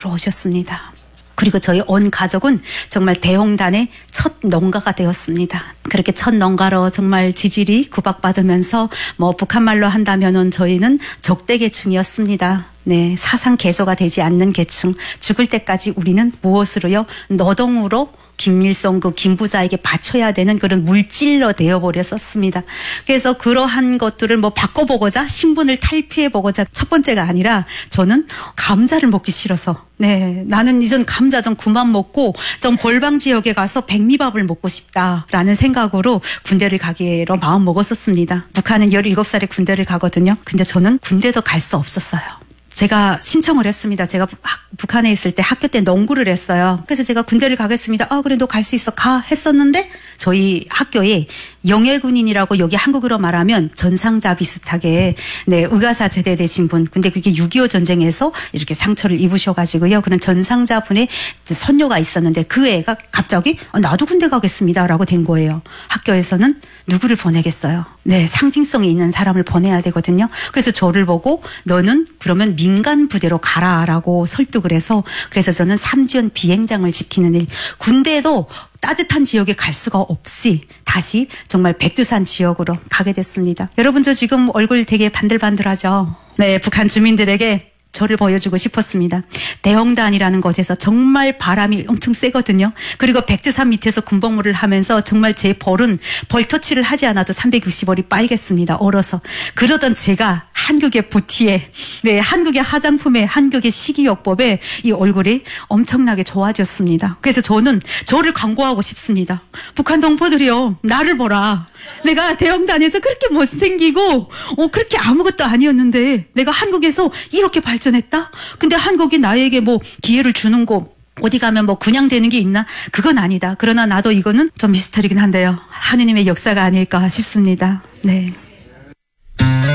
오셨습니다. 그리고 저희 온 가족은 정말 대홍단의 첫 농가가 되었습니다. 그렇게 첫 농가로 정말 지질이 구박받으면서 북한 말로 한다면은 저희는 적대 계층이었습니다. 네, 사상 개조가 되지 않는 계층. 죽을 때까지 우리는 무엇으로요? 노동으로 김일성 김부자에게 바쳐야 되는 그런 물질로 되어버렸었습니다. 그래서 그러한 것들을 바꿔보고자 신분을 탈피해보고자 첫 번째가 아니라 저는 감자를 먹기 싫어서 네, 나는 이전 감자 좀 그만 먹고 좀 골방 지역에 가서 백미밥을 먹고 싶다라는 생각으로 군대를 가기로 마음 먹었었습니다. 북한은 17살에 군대를 가거든요. 근데 저는 군대도 갈 수 없었어요. 제가 신청을 했습니다. 제가 북한에 있을 때 학교 때 농구를 했어요. 그래서 제가 군대를 가겠습니다. 그래 너 갈 수 있어 가 했었는데 저희 학교에 영예군인이라고 여기 한국으로 말하면 전상자 비슷하게 네 의가사 제대되신 분. 근데 그게 6.25 전쟁에서 이렇게 상처를 입으셔가지고요. 그런 전상자 분의 손녀가 있었는데 그 애가 갑자기 나도 군대 가겠습니다라고 된 거예요. 학교에서는 누구를 보내겠어요. 네, 상징성이 있는 사람을 보내야 되거든요. 그래서 저를 보고 너는 그러면 민간 부대로 가라라고 설득을 해서 그래서 저는 삼지연 비행장을 지키는 일. 군대도 따뜻한 지역에 갈 수가 없이 다시 정말 백두산 지역으로 가게 됐습니다. 여러분 저 지금 얼굴 되게 반들반들하죠. 네, 북한 주민들에게 저를 보여주고 싶었습니다. 대홍단이라는 곳에서 정말 바람이 엄청 세거든요. 그리고 백두산 밑에서 군복무를 하면서 정말 제 볼은 볼터치를 하지 않아도 360볼이 빨겠습니다. 얼어서. 그러던 제가 한국의 부티에 네, 한국의 화장품에 한국의 식이요법에 이 얼굴이 엄청나게 좋아졌습니다. 그래서 저는 저를 광고하고 싶습니다. 북한 동포들이요. 나를 보라. 내가 대홍단에서 그렇게 못생기고 그렇게 아무것도 아니었는데 내가 한국에서 이렇게 발전했다? 근데 한국이 나에게 기회를 주는 거 어디 가면 그냥 되는 게 있나? 그건 아니다. 그러나 나도 이거는 좀 미스터리긴 한데요. 하느님의 역사가 아닐까 싶습니다. 네.